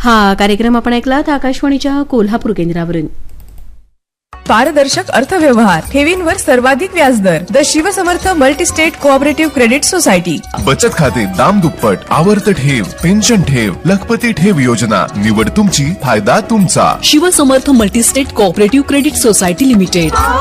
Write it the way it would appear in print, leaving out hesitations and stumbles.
हा कार्यक्रम आपण ऐकलात आकाशवाणीच्या कोल्हापूर केंद्रावरून. पारदर्शक अर्थव्यवहार, ठेवींवर सर्वाधिक व्याजदर. The Shivsamarth multi-state cooperative credit society. बचत खाते दाम दुप्पट, आवर्त ठेव, पेन्शन ठेव, लखपती ठेव योजना. निवड तुमची, फायदा तुमचा. Shivsamarth multi-state cooperative credit society limited.